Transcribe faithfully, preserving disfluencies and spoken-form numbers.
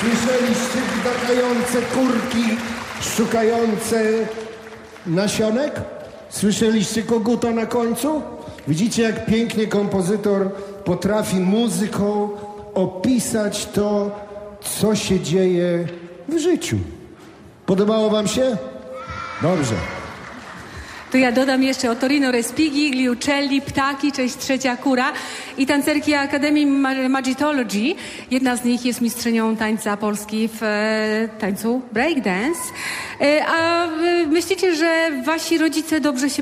Słyszeliście gdakające kurki, szukające nasionek? Słyszeliście koguta na końcu? Widzicie, jak pięknie kompozytor potrafi muzyką opisać to, co się dzieje w życiu. Podobało wam się? Dobrze. To ja dodam jeszcze o Torino Respighi, Gliucelli, Ptaki, Cześć Trzecia Kura i tancerki Akademii Magitology. Jedna z nich jest mistrzynią tańca Polski w e, tańcu breakdance. E, a e, myślicie, że wasi rodzice dobrze się